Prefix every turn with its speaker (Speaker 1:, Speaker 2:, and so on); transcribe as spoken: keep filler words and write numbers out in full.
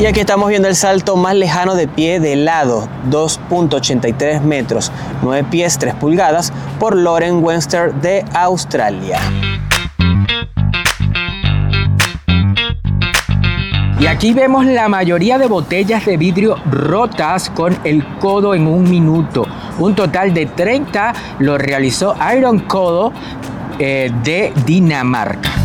Speaker 1: Y aquí estamos viendo el salto más lejano de pie de lado, dos punto ochenta y tres metros, nueve pies tres pulgadas, por Loren Webster de Australia.
Speaker 2: Y aquí vemos la mayoría de botellas de vidrio rotas con el codo en un minuto. Un total de treinta lo realizó Iron Codo eh, de Dinamarca.